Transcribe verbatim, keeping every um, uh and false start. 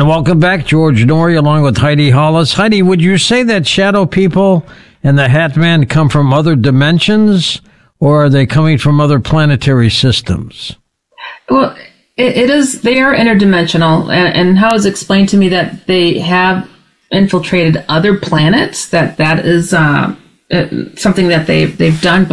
And welcome back, George Noory, along with Heidi Hollis. Heidi, would you say that shadow people and the Hat Man come from other dimensions, or are they coming from other planetary systems? Well, it, it is. They are interdimensional, and, and how it's explained to me that they have infiltrated other planets. That that is uh, something that they they've done.